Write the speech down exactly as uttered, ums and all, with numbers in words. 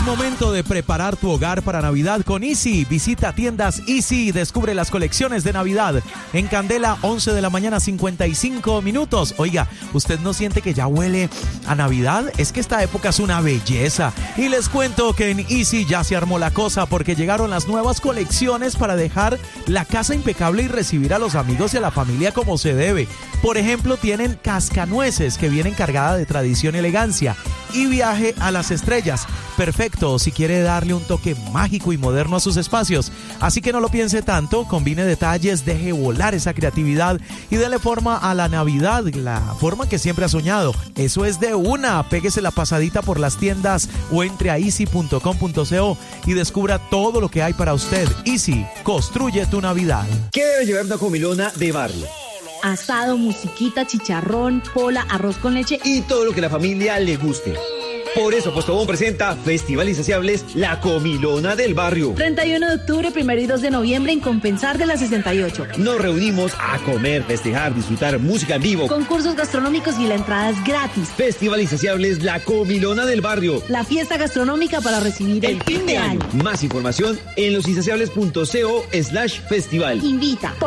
Momento de preparar tu hogar para Navidad con Easy. Visita tiendas Easy y descubre las colecciones de Navidad. En Candela, once de la mañana, cincuenta y cinco minutos. Oiga, ¿usted no siente que ya huele a Navidad? Es que esta época es una belleza. Y les cuento que en Easy ya se armó la cosa porque llegaron las nuevas colecciones para dejar la casa impecable y recibir a los amigos y a la familia como se debe. Por ejemplo, tienen cascanueces que vienen cargada de tradición y elegancia. Y viaje a las estrellas. Perfecto si quiere darle un toque mágico y moderno a sus espacios. Así que no lo piense tanto, combine detalles, deje volar esa creatividad y dele forma a la Navidad, la forma que siempre ha soñado. Eso es de una. Péguese la pasadita por las tiendas o entre a easy punto com punto co y descubra todo lo que hay para usted. Easy, construye tu Navidad. ¿Qué debe llevar una comilona de barrio? Asado, musiquita, chicharrón, pola, arroz con leche y todo lo que la familia le guste. Por eso Postobón presenta Festival Insaciables, la comilona del barrio. treinta y uno de octubre, primero y dos de noviembre en Compensar de la sesenta y ocho. Nos reunimos a comer, festejar, disfrutar música en vivo, concursos gastronómicos y la entrada es gratis. Festival Insaciables, la comilona del barrio. La fiesta gastronómica para recibir el, el fin de año. Más información en losinsaciables punto co slash festival. Invita.